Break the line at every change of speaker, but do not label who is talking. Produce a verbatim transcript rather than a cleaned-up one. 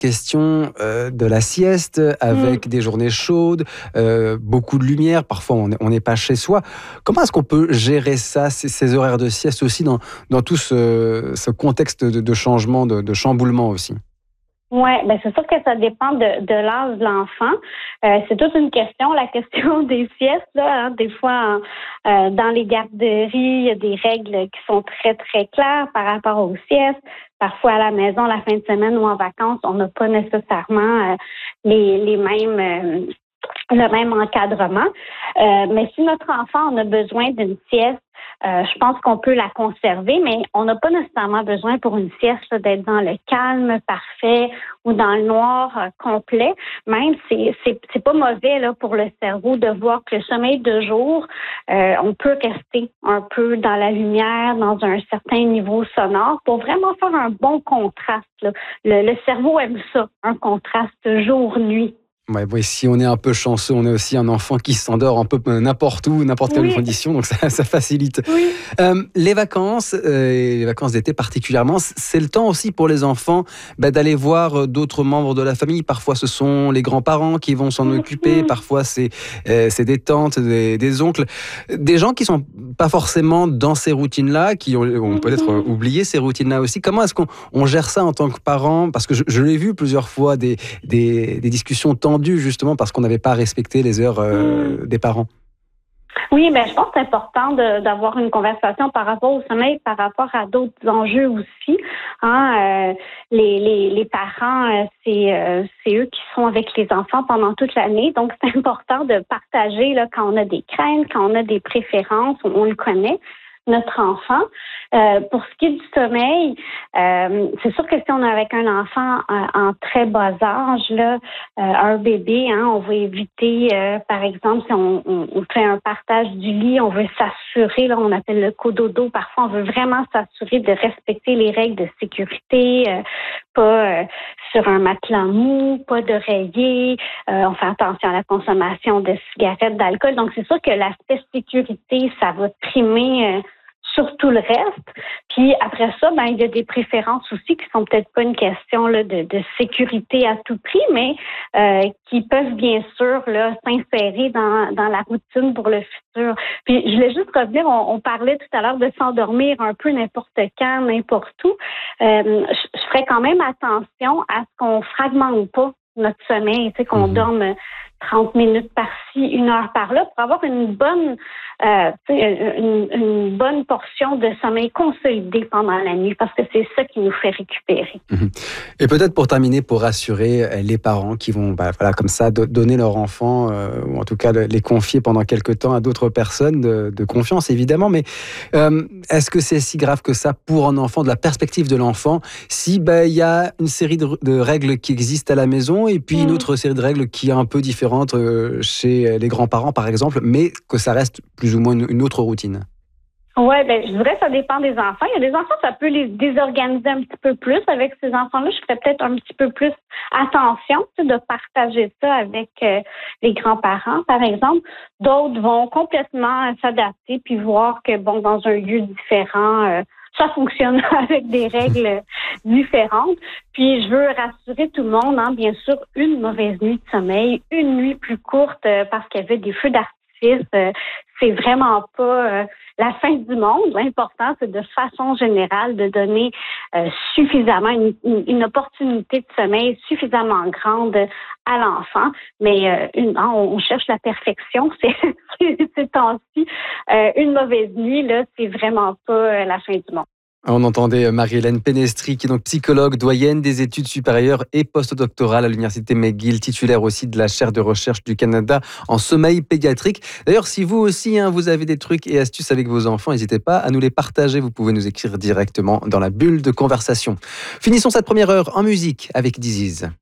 question euh, de la sieste avec mmh. des journées chaudes, euh, beaucoup de lumière, parfois on n'est pas chez soi. Comment est-ce qu'on peut gérer ça, ces, ces horaires de sieste aussi dans, dans tout ce, ce contexte de, de changement, de, de chamboulement aussi?
Oui, ben c'est sûr que ça dépend de, de l'âge de l'enfant. Euh, c'est toute une question, la question des siestes. Là, hein. Des fois, euh, dans les garderies, il y a des règles qui sont très, très claires par rapport aux siestes. Parfois, à la maison, la fin de semaine ou en vacances, on n'a pas nécessairement euh, les, les mêmes... Euh, le même encadrement. Euh, mais si notre enfant en a besoin d'une sieste, euh, je pense qu'on peut la conserver, mais on n'a pas nécessairement besoin pour une sieste là, d'être dans le calme parfait ou dans le noir euh, complet. Même, c'est, c'est, c'est pas mauvais là, pour le cerveau de voir que le sommeil de jour, euh, on peut rester un peu dans la lumière, dans un certain niveau sonore pour vraiment faire un bon contraste. Là. Le, le cerveau aime ça, un contraste jour-nuit.
Ouais, ouais, si on est un peu chanceux, on a aussi un enfant qui s'endort un peu n'importe où, n'importe quelle oui. condition, donc ça, ça facilite.
Oui.
Euh, les vacances, euh, et les vacances d'été particulièrement, c'est le temps aussi pour les enfants bah, d'aller voir d'autres membres de la famille. Parfois, ce sont les grands-parents qui vont s'en mm-hmm. occuper, parfois c'est, euh, c'est des tantes, des, des oncles, des gens qui sont pas forcément dans ces routines-là, qui ont, ont peut-être mm-hmm. oublié ces routines-là aussi. Comment est-ce qu'on on gère ça en tant que parent? Parce que je, je l'ai vu plusieurs fois, des, des, des discussions tendues justement parce qu'on n'avait pas respecté les heures euh, mmh. des parents.
Oui, mais je pense que c'est important de, d'avoir une conversation par rapport au sommeil, par rapport à d'autres enjeux aussi. Hein, euh, les, les, les parents, euh, c'est, euh, c'est eux qui sont avec les enfants pendant toute l'année. Donc, c'est important de partager là, quand on a des craintes, quand on a des préférences, on, on le connaît. Notre enfant. Euh, pour ce qui est du sommeil, euh, c'est sûr que si on est avec un enfant euh, en très bas âge, là, euh, un bébé, hein, on va éviter, euh, par exemple, si on, on, on fait un partage du lit, on veut s'assurer, là, on appelle le cododo, parfois on veut vraiment s'assurer de respecter les règles de sécurité, euh, pas euh, sur un matelas mou, pas d'oreiller, euh, on fait attention à la consommation de cigarettes, d'alcool. Donc, c'est sûr que l'aspect sécurité, ça va primer euh, sur tout le reste. Puis après ça, ben il y a des préférences aussi qui sont peut-être pas une question là, de, de sécurité à tout prix, mais euh, qui peuvent bien sûr là, s'insérer dans, dans la routine pour le futur. Puis je voulais juste revenir, on, on parlait tout à l'heure de s'endormir un peu n'importe quand, n'importe où. Euh, je, je ferais quand même attention à ce qu'on fragmente pas notre sommeil, tu sais, qu'on mmh. dorme trente minutes par-ci, une heure par-là, pour avoir une bonne, euh, une, une bonne portion de sommeil consolidé pendant la nuit, parce que c'est ça qui nous fait récupérer.
Et peut-être pour terminer, pour rassurer les parents qui vont, bah, voilà, comme ça, donner leur enfant, euh, ou en tout cas les confier pendant quelques temps à d'autres personnes de, de confiance, évidemment, mais euh, est-ce que c'est si grave que ça pour un enfant, de la perspective de l'enfant, si bah, y a une série de, de règles qui existent à la maison, et puis mmh. une autre série de règles qui est un peu différente chez les grands-parents, par exemple, mais que ça reste plus ou moins une autre routine?
Oui, ben, je dirais que ça dépend des enfants. Il y a des enfants, ça peut les désorganiser un petit peu plus. Avec ces enfants-là, je ferais peut-être un petit peu plus attention, tu sais, de partager ça avec euh, les grands-parents, par exemple. D'autres vont complètement s'adapter puis voir que, bon, dans un lieu différent, euh, ça fonctionne avec des règles différentes. Puis, je veux rassurer tout le monde, hein, bien sûr, une mauvaise nuit de sommeil, une nuit plus courte euh, parce qu'il y avait des feux d'artifice, euh, c'est vraiment pas euh, la fin du monde. L'important, c'est de façon générale de donner euh, suffisamment, une, une, une opportunité de sommeil suffisamment grande à l'enfant. Mais euh, une, on cherche la perfection ces, ces temps-ci. Euh, une mauvaise nuit, là, c'est vraiment pas euh, la fin du monde.
On entendait Marie-Hélène Pénestri, qui est donc psychologue, doyenne des études supérieures et postdoctorale à l'Université McGill, titulaire aussi de la chaire de recherche du Canada en sommeil pédiatrique. D'ailleurs, si vous aussi, hein, vous avez des trucs et astuces avec vos enfants, n'hésitez pas à nous les partager. Vous pouvez nous écrire directement dans la bulle de conversation. Finissons cette première heure en musique avec Disease.